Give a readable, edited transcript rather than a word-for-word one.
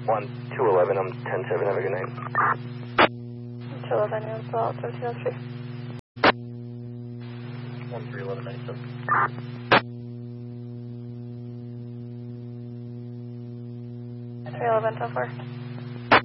211, I'm 10-7, have a good night. 211, you're still out 1303. 1311, 97. 311, 10-4.